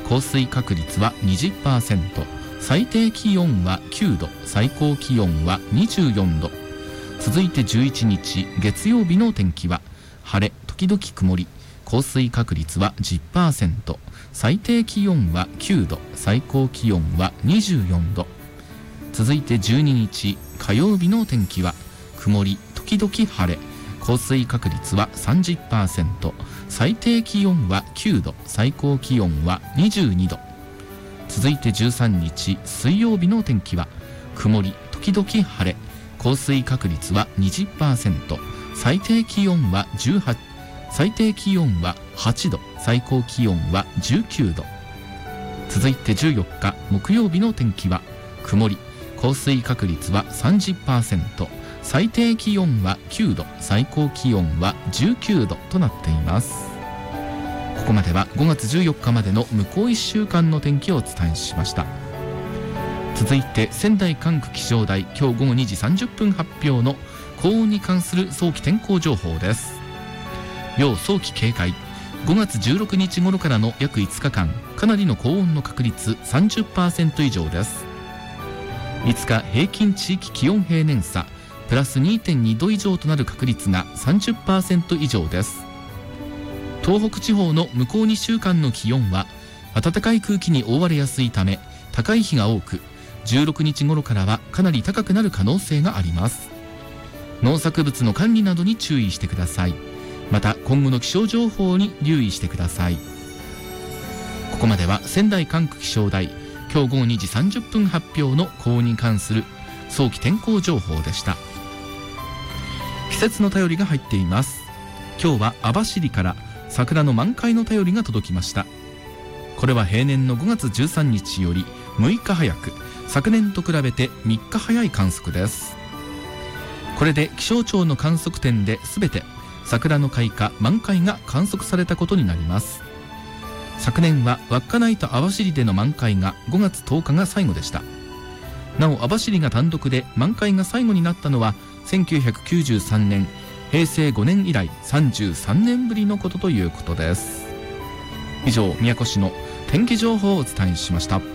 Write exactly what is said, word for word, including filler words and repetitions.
降水確率は にじゅっパーセント、 最低気温はきゅうど、最高気温はにじゅうよんど。続いてじゅういちにち月曜日の天気は晴れ時々曇り、降水確率は じゅっパーセント、 最低気温はきゅうど、最高気温はにじゅうよんど。続いてじゅうににち火曜日の天気は曇り時々晴れ、降水確率は さんじゅっパーセント、 最低気温はきゅうど、最高気温はにじゅうにど。続いてじゅうさんにち水曜日の天気は曇り時々晴れ、降水確率は にじゅっパーセント、 最低気温はじゅうはち、最低気温ははちど、最高気温はじゅうきゅうど。続いてじゅうよっか木曜日の天気は曇り、降水確率は さんじゅっパーセント、 最低気温はきゅうど、最高気温はじゅうきゅうどとなっています。ここまではごがつじゅうよっかまでの向こういっしゅうかんの天気をお伝えしました。続いて仙台管区気象台今日ごごにじさんじゅっぷん発表の高温に関する早期天候情報です。要早期警戒。ごがつじゅうろくにち頃からの約いつかかん、かなりの高温の確率 さんじゅっパーセント 以上です。いつか平均地域気温平年差プラス にてんにど以上となる確率が さんじゅっパーセント 以上です。東北地方の向こうにしゅうかんの気温は暖かい空気に覆われやすいため高い日が多く、じゅうろくにち頃からはかなり高くなる可能性があります。農作物の管理などに注意してください。また今後の気象情報に留意してください。ここまでは仙台管区気象台今日ごごにじさんじゅっぷん発表の高温に関する早期天候情報でした。季節の便りが入っています。今日は網走から桜の満開の便りが届きました。これは平年のごがつじゅうさんにちよりむいか早く、昨年と比べてみっか早い観測です。これで気象庁の観測点で全て桜の開花満開が観測されたことになります。昨年は稚内と網走での満開がごがつとおかが最後でした。なお網走が単独で満開が最後になったのはせんきゅうひゃくきゅうじゅうさんねんへいせいごねん以来さんじゅうさんねんぶりのことということです。以上宮古市の天気情報をお伝えしました。